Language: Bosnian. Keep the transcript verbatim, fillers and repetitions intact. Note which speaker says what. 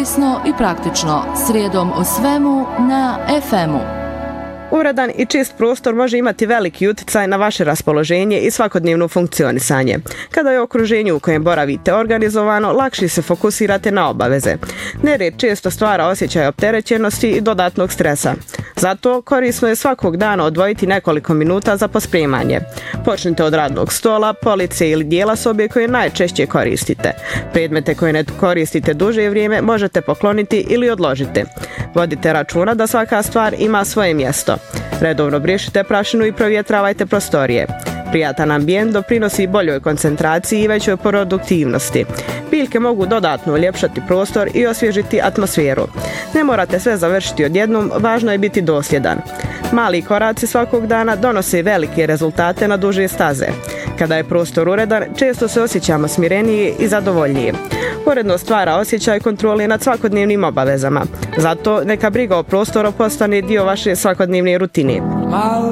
Speaker 1: korisno i praktično, srijedom o svemu na ef emu.
Speaker 2: Uredan i čist prostor može imati veliki utjecaj na vaše raspoloženje i svakodnevno funkcionisanje. Kada je okruženje u kojem boravite organizovano, lakše se fokusirate na obaveze. Nered često stvara osjećaj opterećenosti i dodatnog stresa. Zato korisno je svakog dana odvojiti nekoliko minuta za pospremanje. Počnite od radnog stola, police ili dijela sobe koje najčešće koristite. Predmete koje ne koristite duže vrijeme možete pokloniti ili odložite. Vodite računa da svaka stvar ima svoje mjesto. Redovno brišite prašinu i provjetravajte prostorije. Prijatan ambijent doprinosi boljoj koncentraciji i većoj produktivnosti. Biljke mogu dodatno uljepšati prostor i osvježiti atmosferu. Ne morate sve završiti odjednom, važno je biti dosljedan. Mali koraci svakog dana donose velike rezultate na duže staze. Kada je prostor uredan, često se osjećamo smirenije i zadovoljnije. Urednost stvara osjećaj kontrole nad svakodnevnim obavezama. Zato neka briga o prostoru postane dio vaše svakodnevne rutine.